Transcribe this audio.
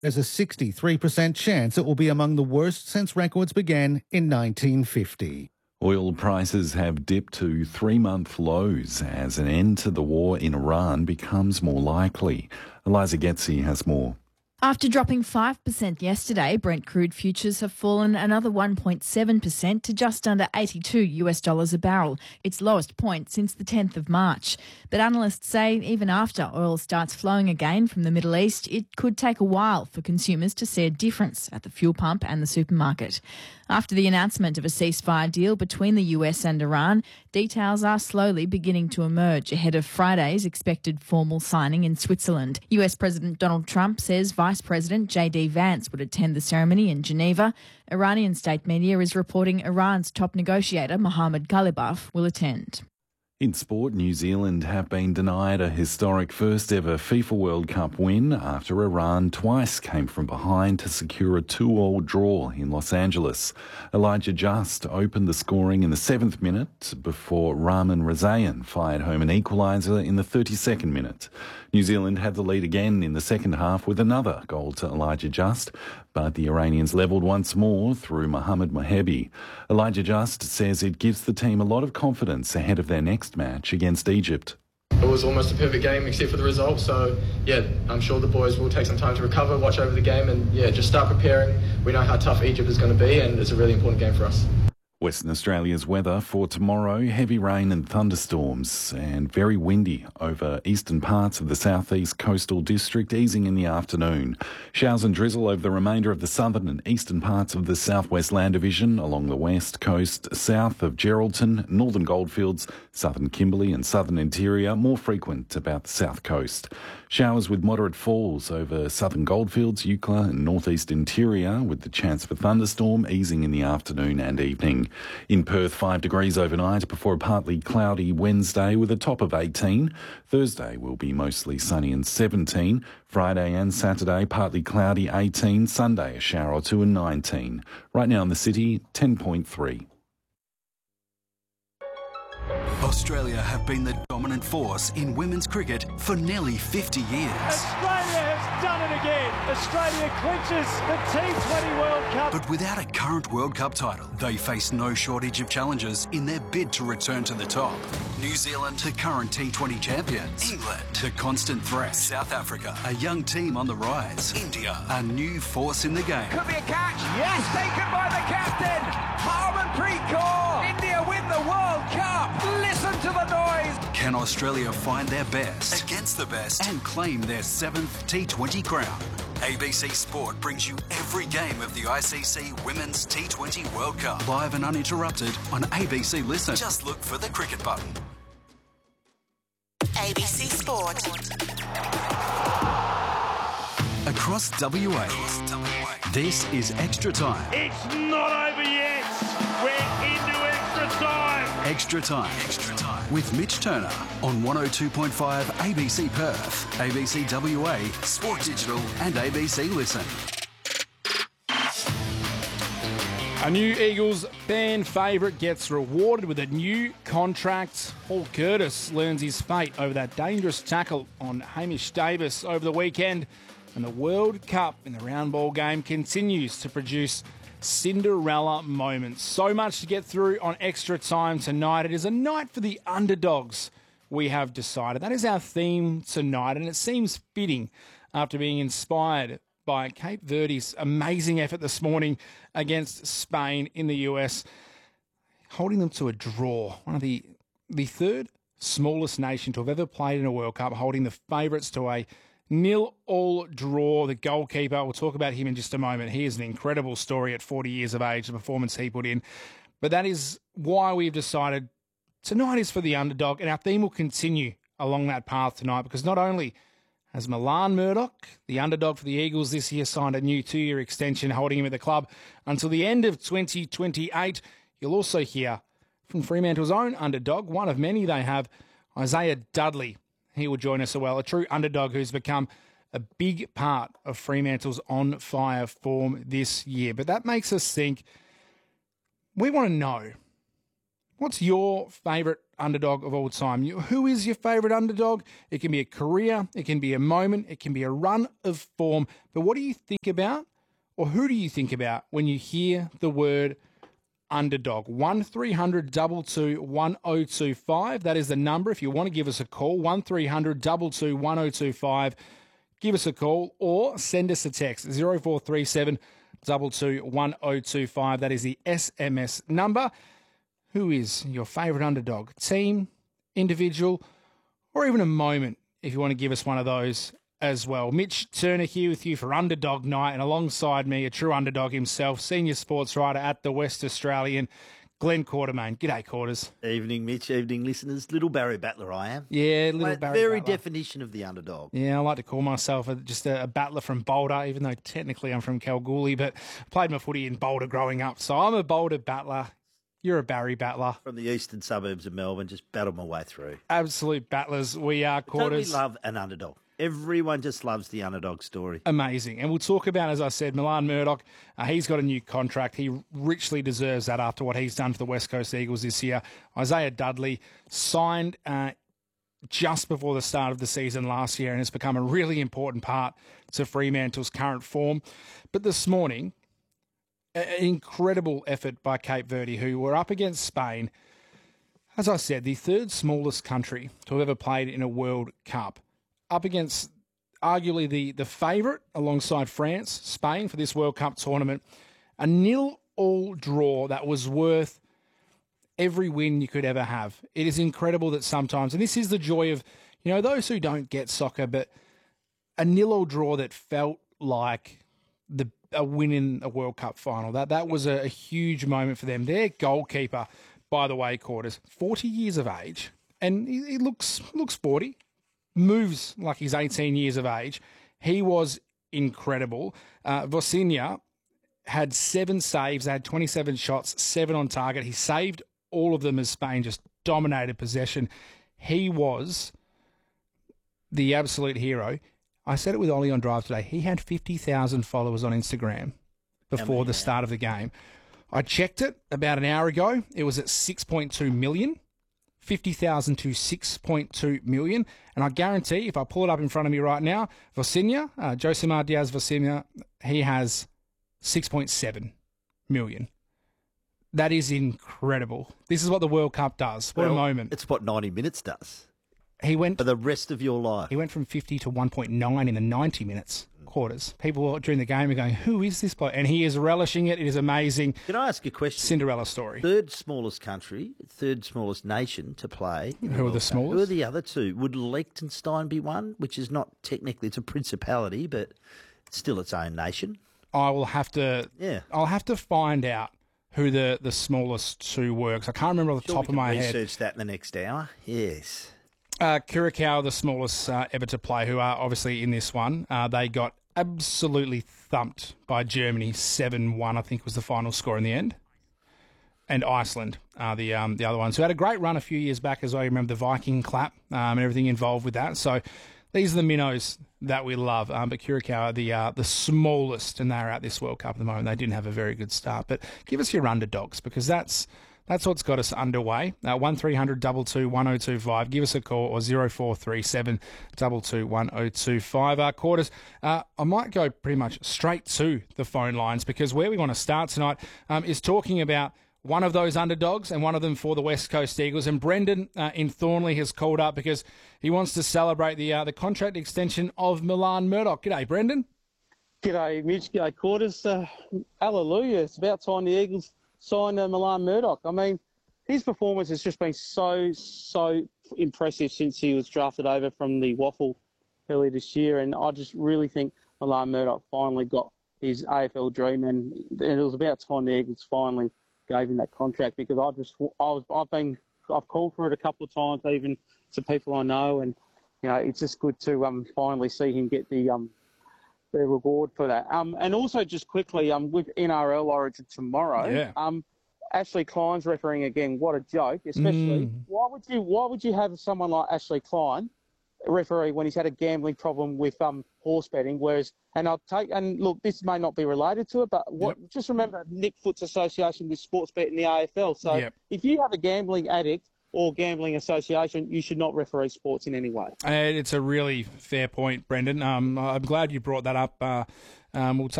There's a 63% chance it will be among the worst since records began in 1950. Oil prices have dipped to 3-month lows as an end to the war in Iran becomes more likely. Eliza Getzi has more. After dropping 5% yesterday, Brent crude futures have fallen another 1.7% to just under $82 a barrel, its lowest point since the 10th of March. But analysts say even after oil starts flowing again from the Middle East, it could take a while for consumers to see a difference at the fuel pump and the supermarket. After the announcement of a ceasefire deal between the US and Iran, details are slowly beginning to emerge ahead of Friday's expected formal signing in Switzerland. US President Donald Trump says Vice President J.D. Vance would attend the ceremony in Geneva. Iranian state media is reporting Iran's top negotiator, Mohammad Ghalibaf, will attend. In sport, New Zealand have been denied a historic first-ever FIFA World Cup win after Iran twice came from behind to secure a 2-2 draw in Los Angeles. Elijah Just opened the scoring in the 7th minute before Rahman Razayan fired home an equaliser in the 32nd minute. New Zealand had the lead again in the second half with another goal to Elijah Just, but the Iranians levelled once more through Mohammad Mohebi. Elijah Just says it gives the team a lot of confidence ahead of their next match against Egypt. It was almost a perfect game except for the result, so yeah, I'm sure the boys will take some time to recover, watch over the game and just start preparing. We know how tough Egypt is going to be and it's a really important game for us. Western Australia's weather for tomorrow, heavy rain and thunderstorms and very windy over eastern parts of the southeast coastal district, easing in the afternoon. Showers and drizzle over the remainder of the southern and eastern parts of the southwest land division along the west coast, south of Geraldton, northern Goldfields, southern Kimberley and southern interior, more frequent about the south coast. Showers with moderate falls over southern Goldfields, Eucla and northeast interior with the chance for thunderstorm easing in the afternoon and evening. In Perth, 5 degrees overnight before a partly cloudy Wednesday with a top of 18. Thursday will be mostly sunny and 17. Friday and Saturday, partly cloudy 18. Sunday, a shower or two and 19. Right now in the city, 10.3. Australia have been the dominant force in women's cricket for nearly 50 years. Australia has done it again. Australia clinches the T20 World Cup. But without a current World Cup title, they face no shortage of challenges in their bid to return to the top. New Zealand, the current T20 champions. England, the constant threat. South Africa, a young team on the rise. India, a new force in the game. Could be a catch. Yes, taken by the captain. Harmanpreet Kaur. India win the World Cup. Listen to the noise. Can Australia find their best against the best and claim their 7th T20 crown? ABC Sport brings you every game of the ICC Women's T20 World Cup. Live and uninterrupted on ABC Listen. Just look for the cricket button. ABC Sport. Across WA, this is Extra Time. It's not over yet. We're into extra time. Extra Time. Extra Time. With Mitch Turner on 102.5 ABC Perth, ABC WA, Sport Digital and ABC Listen. A new Eagles fan favourite gets rewarded with a new contract. Paul Curtis learns his fate over that dangerous tackle on Hamish Davis over the weekend. And the World Cup in the round ball game continues to produce Cinderella moments. So much to get through on Extra Time tonight. It is a night for the underdogs, we have decided. That is our theme tonight, and it seems fitting after being inspired by Cape Verde's amazing effort this morning against Spain in the US, holding them to a draw. One of the third smallest nation to have ever played in a World Cup, holding the favourites to a 0-0 draw. The goalkeeper, we'll talk about him in just a moment. He is an incredible story at 40 years of age, the performance he put in. But that is why we've decided tonight is for the underdog, and our theme will continue along that path tonight, because not only has Milan Murdoch, the underdog for the Eagles this year, signed a new 2-year extension, holding him at the club until the end of 2028. You'll also hear from Fremantle's own underdog, one of many they have, Isaiah Dudley. He will join us as well, a true underdog who's become a big part of Fremantle's on-fire form this year. But that makes us think, we want to know What's your favourite underdog of all time? Who is your favourite underdog? It can be a career, it can be a moment, it can be a run of form. But what do you think about, or who do you think about when you hear the word underdog? 1300 222 1025. That is the number if you want to give us a call. 1300 222 1025. Give us a call or send us a text. 0437 22 1025. That is the SMS number. Who is your favourite underdog? Team, individual, or even a moment, if you want to give us one of those as well. Mitch Turner here with you for Underdog Night, and alongside me, a true underdog himself, senior sports writer at the West Australian, Glenn Quartermain. G'day, Quarters. Evening, Mitch. Evening, listeners. Little Barry Battler I am. Yeah, little Barry Very Battler. definition of the underdog. Yeah, I like to call myself just a battler from Boulder, even though technically I'm from Kalgoorlie, but played my footy in Boulder growing up. So I'm a Boulder battler. You're a Barry battler. From the eastern suburbs of Melbourne, just battled my way through. Absolute battlers. We are, Quarters. Don't we love an underdog? Everyone just loves the underdog story. Amazing. And we'll talk about, as I said, Milan Murdoch. He's got a new contract. He richly deserves that after what he's done for the West Coast Eagles this year. Isaiah Dudley signed just before the start of the season last year and has become a really important part to Fremantle's current form. But this morning, an incredible effort by Cape Verde, who were up against Spain. As I said, the third smallest country to have ever played in a World Cup, up against arguably the favourite alongside France, Spain, for this World Cup tournament. A 0-0 draw that was worth every win you could ever have. It is incredible that sometimes, and this is the joy of, those who don't get soccer, but a 0-0 draw that felt like a win in a World Cup final. That was a huge moment for them. Their goalkeeper, by the way, Quarters, 40 years of age, and he looks 40, moves like he's 18 years of age. He was incredible. Vosinia had 7 saves, had 27 shots, 7 on target. He saved all of them as Spain just dominated possession. He was the absolute hero. I said it with Ollie on Drive today. He had 50,000 followers on Instagram before the start of the game. I checked it about an hour ago. It was at 6.2 million, 50,000 to 6.2 million. And I guarantee, if I pull it up in front of me right now, Vosinia, Josimar Diaz Vosinia, he has 6.7 million. That is incredible. This is what the World Cup does. What a moment. It's what 90 minutes does. He went for the rest of your life. He went from 50 to 1.9 in the 90 minutes, Quarters. People during the game are going, who is this bloke? And he is relishing it. It is amazing. Can I ask a question? Cinderella story. Third smallest country, third smallest nation to play. Who are the smallest? Who are the other two? Would Liechtenstein be one? Which is not technically, it's a principality, but it's still its own nation. I'll have to find out who the smallest two were, because I can't remember off the top of my head. Research that in the next hour. Yes. Curacao, the smallest ever to play, who are obviously in this one. They got absolutely thumped by Germany, 7-1, I think was the final score in the end. And Iceland are the other ones, who had a great run a few years back as well. You remember the Viking clap and everything involved with that. So these are the minnows that we love. But Curacao are the smallest, and they're at this World Cup at the moment. They didn't have a very good start. But give us your underdogs, because that's what's got us underway. 1300 222 1025. Give us a call, or 0437 222 1025. Quarters, I might go pretty much straight to the phone lines, because where we want to start tonight is talking about one of those underdogs, and one of them for the West Coast Eagles. And Brendan in Thornley has called up because he wants to celebrate the contract extension of Milan Murdoch. G'day, Brendan. G'day, Mitch. G'day, Quarters. Hallelujah. It's about time the Eagles signed Milan Murdoch. I mean, his performance has just been so impressive since he was drafted over from the Waffle earlier this year, and I just really think Milan Murdoch finally got his AFL dream, and it was about time the Eagles finally gave him that contract, because I've called for it a couple of times, even to people I know, and it's just good to finally see him get the reward for that. And also just quickly, with NRL Origin tomorrow, Ashley Klein's refereeing again. What a joke! Especially why would you have someone like Ashley Klein referee when he's had a gambling problem with horse betting. Whereas, and look, this may not be related to it, but just remember Nick Foot's association with Sportsbet in the AFL. So if you have a gambling addict or gambling association, you should not referee sports in any way. It's a really fair point, Brendan. I'm glad you brought that up. We'll take